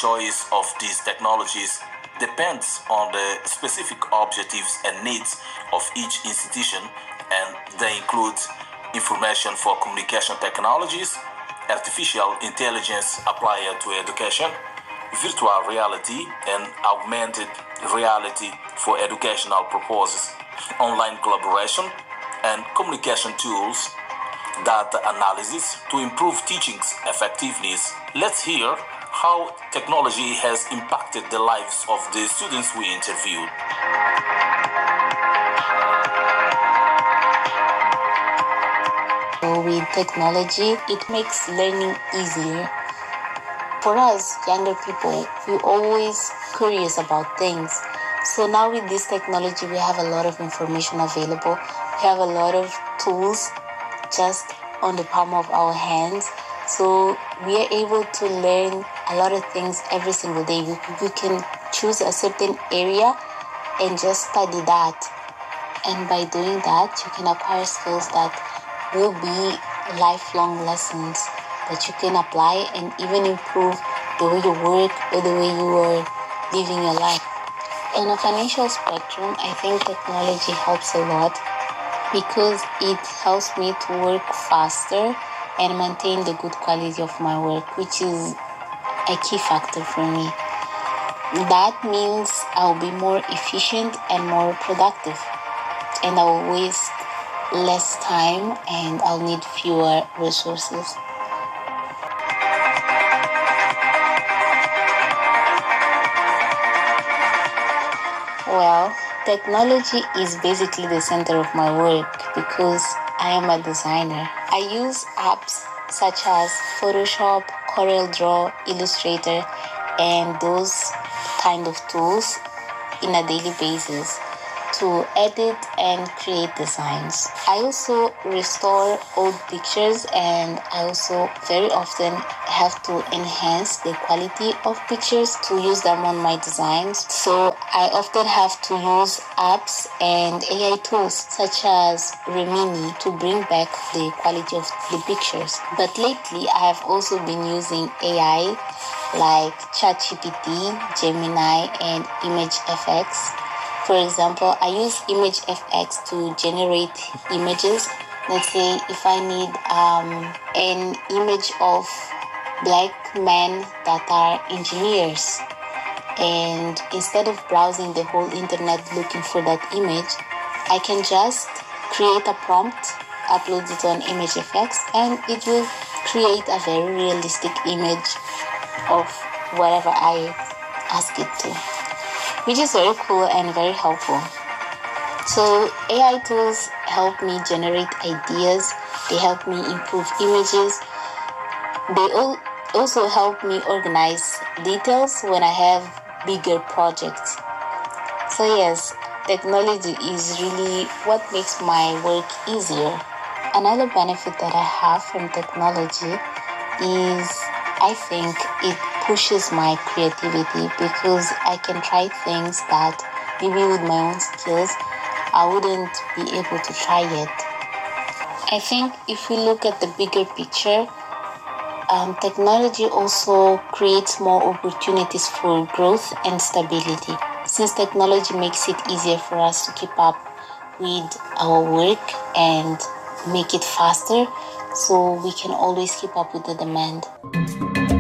choice of these technologies depends on the specific objectives and needs of each institution, and they include information for communication technologies, artificial intelligence applied to education, virtual reality and augmented reality for educational purposes, online collaboration and communication tools, data analysis to improve teaching's effectiveness. Let's hear how technology has impacted the lives of the students we interviewed. With technology, it makes learning easier. For us, younger people, we're always curious about things. So now with this technology, we have a lot of information available. We have a lot of tools just on the palm of our hands. So we are able to learn a lot of things every single day. We can choose a certain area and just study that. And by doing that, you can acquire skills that will be lifelong lessons that you can apply and even improve the way you work or the way you are living your life. On a financial spectrum, I think technology helps a lot because it helps me to work faster and maintain the good quality of my work, which is a key factor for me. That means I'll be more efficient and more productive, and I'll waste less time and I'll need fewer resources. Well, technology is basically the center of my work because I am a designer. I use apps such as Photoshop, CorelDRAW, Illustrator, and those kind of tools in a daily basis to edit and create designs. I also restore old pictures, and I also very often have to enhance the quality of pictures to use them on my designs. So I often have to use apps and AI tools such as Remini to bring back the quality of the pictures. But lately I have also been using AI like ChatGPT, Gemini, and ImageFX. For example, I use ImageFX to generate images. Let's say if I need an image of black men that are engineers, and instead of browsing the whole internet looking for that image, I can just create a prompt, upload it on ImageFX, and it will create a very realistic image of whatever I ask it to, which is very cool and very helpful. So AI tools help me generate ideas, they help me improve images, they also help me organize details when I have bigger projects. So yes, technology is really what makes my work easier. Another benefit that I have from technology is I think it pushes my creativity because I can try things that maybe with my own skills I wouldn't be able to try yet. I think if we look at the bigger picture, technology also creates more opportunities for growth and stability. Since technology makes it easier for us to keep up with our work and make it faster, so we can always keep up with the demand.